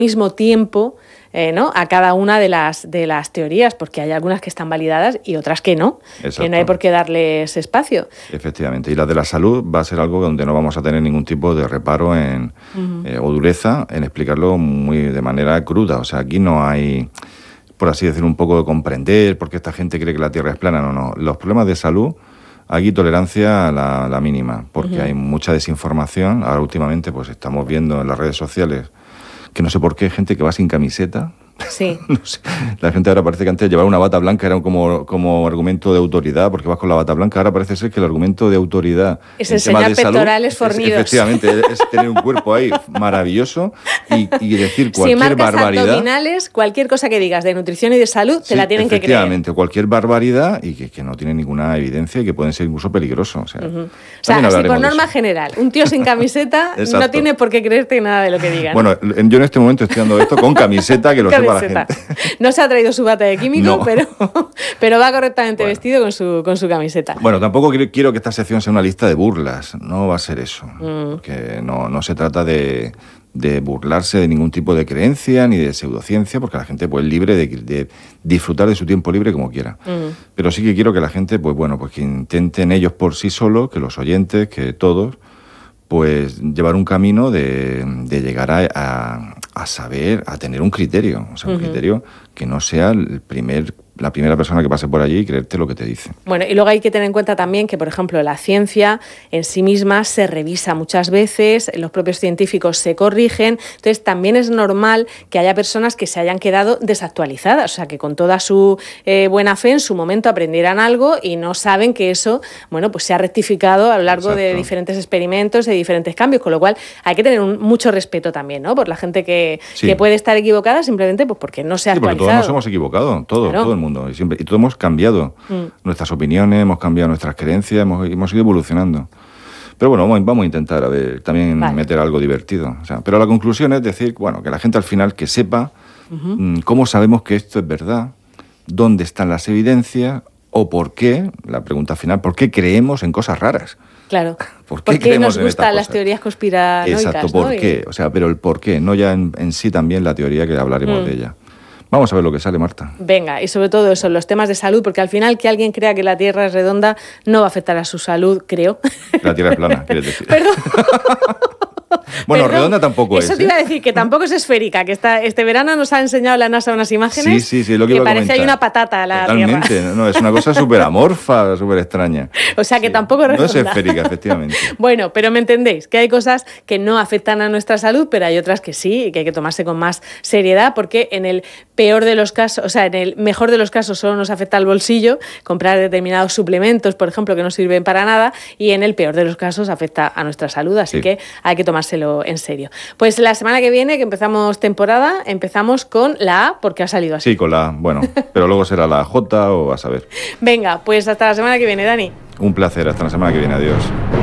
mismo tiempo ¿no? a cada una de las teorías, porque hay algunas que están validadas y otras que no, que no hay por qué darles espacio. Efectivamente, y la de la salud va a ser algo donde no vamos a tener ningún tipo de reparo o dureza en explicarlo de manera cruda. O sea, aquí no hay, por así decir, un poco de comprender por qué esta gente cree que la Tierra es plana. No. Los problemas de salud, aquí tolerancia a la mínima, porque hay mucha desinformación. Ahora últimamente pues estamos viendo en las redes sociales que no sé por qué hay gente que va sin camiseta. Sí. No sé. La gente ahora parece que antes llevar una bata blanca era como argumento de autoridad, porque vas con la bata blanca. Ahora parece ser que el argumento de autoridad es enseñar pectorales fornidos. Efectivamente, es tener un cuerpo ahí maravilloso y decir cualquier barbaridad. Si abdominales, cualquier cosa que digas de nutrición y de salud, te la tienen que creer. Efectivamente, cualquier barbaridad y que no tiene ninguna evidencia y que pueden ser incluso peligrosos. O sea, así por norma general, un tío sin camiseta no tiene por qué creerte nada de lo que diga, ¿no? Bueno, yo en este momento estoy dando esto con camiseta, que lo sepa la gente. No se ha traído su bata de químico, pero va correctamente vestido con su camiseta. Bueno, tampoco quiero que esta sección sea una lista de burlas, no va a ser eso, porque no se trata de burlarse de ningún tipo de creencia ni de pseudociencia, porque la gente pues, es libre de disfrutar de su tiempo libre como quiera. Pero sí que quiero que la gente, pues bueno, pues que intenten ellos por sí solos, que los oyentes, que todos, pues llevar un camino de llegar a saber, a tener un criterio, o sea, un criterio que no sea la primera persona que pase por allí y creerte lo que te dice. Bueno, y luego hay que tener en cuenta también que, por ejemplo, la ciencia en sí misma se revisa muchas veces, los propios científicos se corrigen, entonces también es normal que haya personas que se hayan quedado desactualizadas, o sea, que con toda su buena fe en su momento aprendieran algo y no saben que eso, bueno, pues se ha rectificado a lo largo de diferentes experimentos, de diferentes cambios, con lo cual hay que tener mucho respeto también, ¿no? Por la gente que puede estar equivocada simplemente pues porque no se ha actualizado. Porque todos nos hemos equivocado, todo el mundo. Y todos hemos cambiado nuestras opiniones, hemos cambiado nuestras creencias, hemos ido evolucionando. Pero bueno, vamos a intentar también meter algo divertido. O sea, pero la conclusión es decir, bueno, que la gente al final que sepa cómo sabemos que esto es verdad, dónde están las evidencias o por qué, la pregunta final, ¿por qué creemos en cosas raras? Claro. ¿Por qué nos gustan las teorías conspiranoicas? Exacto, ¿por qué? O sea, pero el por qué, no ya en sí también la teoría, que hablaremos de ella. Vamos a ver lo que sale, Marta. Venga, y sobre todo eso, los temas de salud, porque al final que alguien crea que la Tierra es redonda no va a afectar a su salud, creo. La Tierra es plana, quieres decir. Perdón. Bueno, redonda tampoco es. Eso te iba a decir, que tampoco es esférica, que este verano nos ha enseñado la NASA unas imágenes sí, lo que parece hay una patata a la Tierra. Totalmente, no, es una cosa súper amorfa, súper extraña. O sea, que tampoco es redonda. No es esférica, efectivamente. Bueno, pero me entendéis, que hay cosas que no afectan a nuestra salud, pero hay otras que sí, y que hay que tomarse con más seriedad, porque en el peor de los casos, o sea, en el mejor de los casos solo nos afecta al bolsillo, comprar determinados suplementos, por ejemplo, que no sirven para nada, y en el peor de los casos afecta a nuestra salud, así que hay que tomárselo en serio. Pues la semana que viene, que empezamos temporada, empezamos con la A, porque ha salido así. Sí, con la A, bueno, pero luego será la J o a saber. Venga, pues hasta la semana que viene, Dani. Un placer, hasta la semana que viene, adiós.